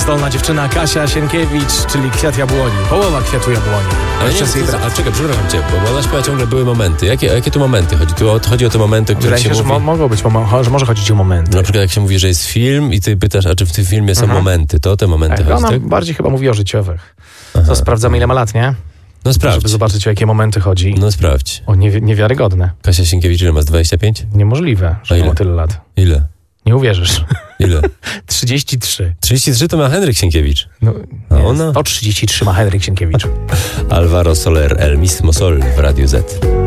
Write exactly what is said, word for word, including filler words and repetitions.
zdolna dziewczyna Kasia Sienkiewicz, czyli Kwiat Jabłoni. Połowa Kwiatu Jabłoni. Ale nie, jej brat. a czekaj, przepraszam cię, bo ona śpiewa ciągle były momenty. Jakie, jakie tu momenty chodzi? Tu o, chodzi o te momenty, o których Wydaje się się, że mówi... mo- mogą być, mo- że może chodzić o momenty. Na przykład jak się mówi, że jest film i ty pytasz, a czy w tym filmie są Mhm. momenty, to o te momenty Tak, chodzi, ona tak? bardziej chyba mówi o życiowych. Aha. To sprawdzamy, ile ma lat, nie? No sprawdź. Żeby zobaczyć, o jakie momenty chodzi. No sprawdź. O, niewi- niewiarygodne. Kasia Sienkiewicz, ile masz? dwadzieścia pięć? Niemożliwe, że A ile? ma tyle lat. Ile? Nie uwierzysz. Ile? trzydzieści trzy. trzydzieści trzy to ma Henryk Sienkiewicz. No, A nie, ona? sto trzydzieści trzy ma Henryk Sienkiewicz. Alvaro Soler, El Mismo Sol w Radiu Z.